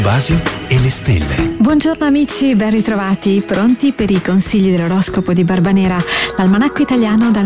Basio e le stelle. Buongiorno amici, ben ritrovati, pronti per i consigli dell'oroscopo di Barbanera, l'almanacco italiano dal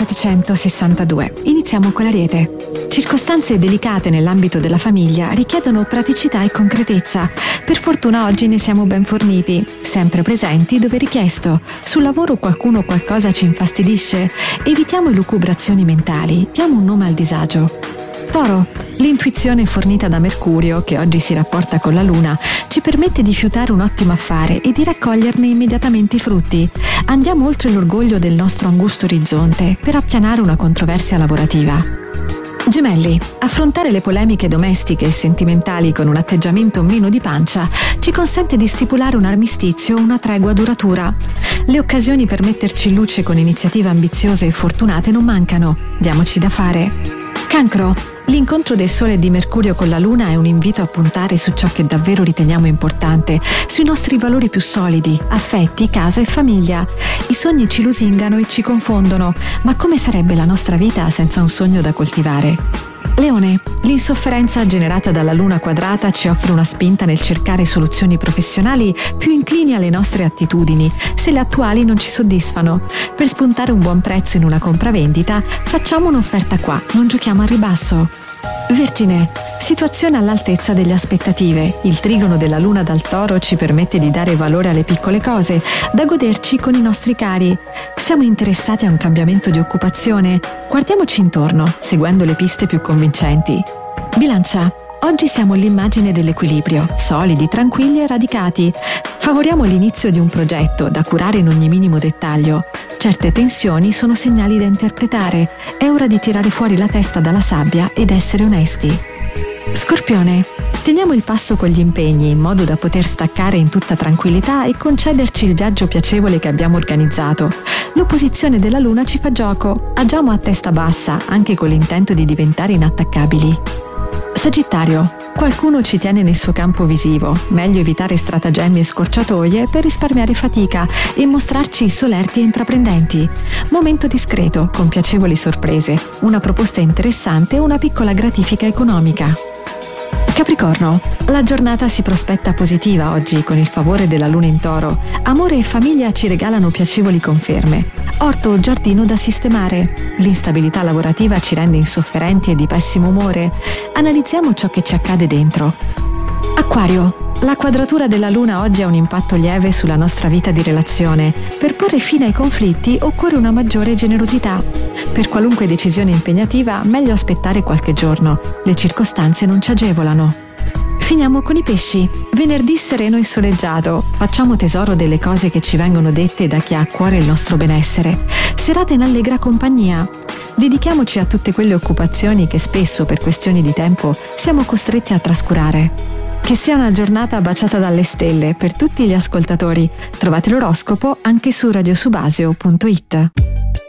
1762. Iniziamo con l'Ariete. Circostanze delicate nell'ambito della famiglia richiedono praticità e concretezza. Per fortuna oggi ne siamo ben forniti, sempre presenti dove richiesto. Sul lavoro qualcuno o qualcosa ci infastidisce? Evitiamo elucubrazioni mentali, diamo un nome al disagio. Toro, l'intuizione fornita da Mercurio, che oggi si rapporta con la Luna, ci permette di fiutare un ottimo affare e di raccoglierne immediatamente i frutti. Andiamo oltre l'orgoglio del nostro angusto orizzonte per appianare una controversia lavorativa. Gemelli, affrontare le polemiche domestiche e sentimentali con un atteggiamento meno di pancia ci consente di stipulare un armistizio o una tregua duratura. Le occasioni per metterci in luce con iniziative ambiziose e fortunate non mancano. Diamoci da fare. Cancro, l'incontro del Sole e di Mercurio con la Luna è un invito a puntare su ciò che davvero riteniamo importante, sui nostri valori più solidi, affetti, casa e famiglia. I sogni ci lusingano e ci confondono, ma come sarebbe la nostra vita senza un sogno da coltivare? Leone, l'insofferenza generata dalla Luna quadrata ci offre una spinta nel cercare soluzioni professionali più inclini alle nostre attitudini, se le attuali non ci soddisfano. Per spuntare un buon prezzo in una compravendita, facciamo un'offerta qua, non giochiamo al ribasso. Vergine, situazione all'altezza delle aspettative. Il trigono della Luna dal Toro ci permette di dare valore alle piccole cose, da goderci con i nostri cari. Siamo interessati a un cambiamento di occupazione? Guardiamoci intorno, seguendo le piste più convincenti. Bilancia, oggi siamo l'immagine dell'equilibrio, solidi, tranquilli e radicati. Favoriamo l'inizio di un progetto, da curare in ogni minimo dettaglio. Certe tensioni sono segnali da interpretare. È ora di tirare fuori la testa dalla sabbia ed essere onesti. Scorpione, teniamo il passo con gli impegni in modo da poter staccare in tutta tranquillità e concederci il viaggio piacevole che abbiamo organizzato. L'opposizione della Luna ci fa gioco. Agiamo a testa bassa, anche con l'intento di diventare inattaccabili. Sagittario, qualcuno ci tiene nel suo campo visivo, meglio evitare stratagemmi e scorciatoie per risparmiare fatica e mostrarci solerti e intraprendenti. Momento discreto, con piacevoli sorprese, una proposta interessante e una piccola gratifica economica. Capricorno, la giornata si prospetta positiva oggi con il favore della Luna in Toro. Amore e famiglia ci regalano piacevoli conferme. Orto o giardino da sistemare. L'instabilità lavorativa ci rende insofferenti e di pessimo umore. Analizziamo ciò che ci accade dentro. Acquario, la quadratura della Luna oggi ha un impatto lieve sulla nostra vita di relazione. Per porre fine ai conflitti occorre una maggiore generosità. Per qualunque decisione impegnativa, meglio aspettare qualche giorno. Le circostanze non ci agevolano. Finiamo con i pesci. Venerdì sereno e soleggiato. Facciamo tesoro delle cose che ci vengono dette da chi ha a cuore il nostro benessere. Serata in allegra compagnia. Dedichiamoci a tutte quelle occupazioni che spesso, per questioni di tempo, siamo costretti a trascurare. Che sia una giornata baciata dalle stelle per tutti gli ascoltatori. Trovate l'oroscopo anche su radiosubasio.it.